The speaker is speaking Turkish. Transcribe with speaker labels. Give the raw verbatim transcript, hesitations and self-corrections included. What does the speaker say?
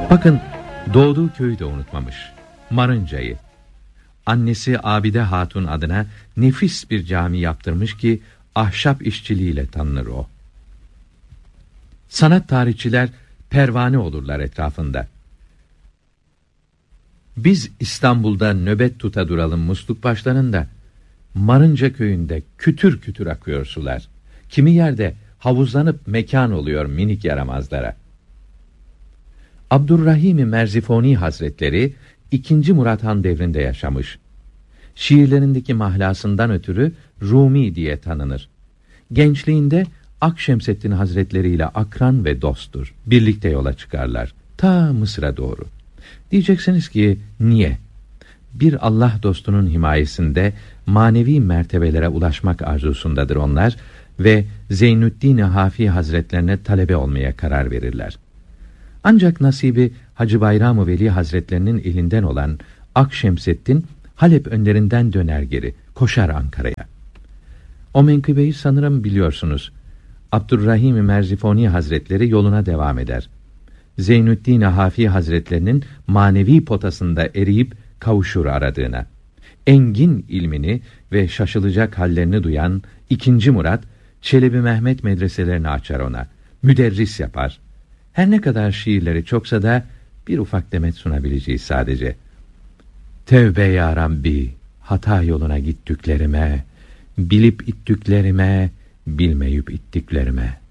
Speaker 1: Bakın, doğduğu köyü de unutmamış. Marınca'yı. Annesi Abide Hatun adına nefis bir cami yaptırmış ki ahşap işçiliğiyle tanınır o. Sanat tarihçiler pervane olurlar etrafında. Biz İstanbul'da nöbet tuta duralım musluk başlarında, Marınca köyünde kütür kütür akıyor sular. Kimi yerde havuzlanıp mekan oluyor minik yaramazlara. Abdurrahim-i Merzifoni Hazretleri ikinci Murat Han devrinde yaşamış. Şiirlerindeki mahlasından ötürü Rumi diye tanınır. Gençliğinde Akşemseddin Hazretleri ile akran ve dosttur. Birlikte yola çıkarlar. Ta Mısır'a doğru. Diyeceksiniz ki niye? Bir Allah dostunun himayesinde manevi mertebelere ulaşmak arzusundadır onlar ve Zeynüddin Hafi Hazretlerine talebe olmaya karar verirler. Ancak nasibi Hacı Bayram-ı Veli Hazretlerinin elinden olan Akşemseddin Halep önlerinden döner geri, koşar Ankara'ya. O menkıbeyi sanırım biliyorsunuz. Abdurrahim-i Merzifoni Hazretleri yoluna devam eder. Zeynüddin Hafi Hazretlerinin manevi potasında eriyip kavuşur aradığına. Engin ilmini ve şaşılacak hallerini duyan ikinci Murat, Çelebi Mehmet medreselerini açar ona. Müderris yapar. Her ne kadar şiirleri çoksa da bir ufak demet sunabileceğiz sadece. Tevbe ya Rabbi, hata yoluna gittiklerime, bilip ittiklerime, bilmeyip ittiklerime.